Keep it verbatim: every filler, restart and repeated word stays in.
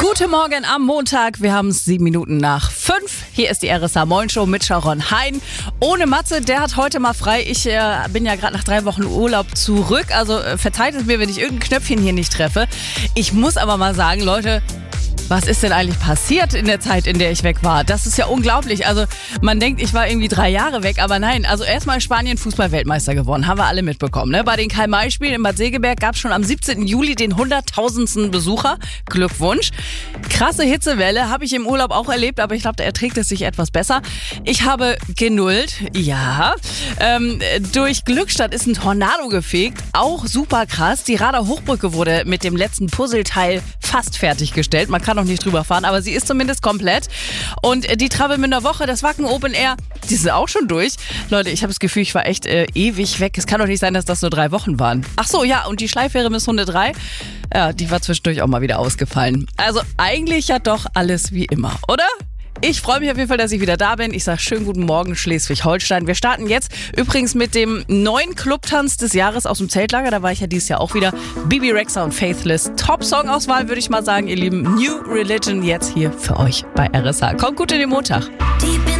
Guten Morgen am Montag. Wir haben es sieben Minuten nach fünf. Hier ist die R S A Moin Show mit Sharon Hein. Ohne Matze, der hat heute mal frei. Ich äh, bin ja gerade nach drei Wochen Urlaub zurück. Also äh, verzeiht es mir, wenn ich irgendein Knöpfchen hier nicht treffe. Ich muss aber mal sagen, Leute, was ist denn eigentlich passiert in der Zeit, in der ich weg war? Das ist ja unglaublich. Also man denkt, ich war irgendwie drei Jahre weg, aber nein. Also erstmal in Spanien Fußball-Weltmeister geworden, haben wir alle mitbekommen. Ne? Bei den Karl-May-Spielen in Bad Segeberg gab es schon am siebzehnten Juli den hunderttausendsten Besucher. Glückwunsch. Krasse Hitzewelle habe ich im Urlaub auch erlebt, aber ich glaube, da erträgt es sich etwas besser. Ich habe genullt, ja. Ähm, durch Glückstadt ist ein Tornado gefegt, auch super krass. Die Rader Hochbrücke wurde mit dem letzten Puzzleteil fast fertiggestellt. Man kann noch nicht drüber fahren, aber sie ist zumindest komplett. Und die Travemünder Woche, das Wacken Open Air, die sind auch schon durch. Leute, ich habe das Gefühl, ich war echt äh, ewig weg. Es kann doch nicht sein, dass das nur drei Wochen waren. Ach so, ja, und die Schleiffähre bis Hunde drei, ja, die war zwischendurch auch mal wieder ausgefallen. Also eigentlich ja doch alles wie immer, oder? Ich freue mich auf jeden Fall, dass ich wieder da bin. Ich sage schönen guten Morgen, Schleswig-Holstein. Wir starten jetzt übrigens mit dem neuen Clubtanz des Jahres aus dem Zeltlager. Da war ich ja dieses Jahr auch wieder. Bibi Rexha und Faithless. Top-Song-Auswahl, würde ich mal sagen, ihr Lieben. New Religion jetzt hier für euch bei R S A. Kommt gut in den Montag.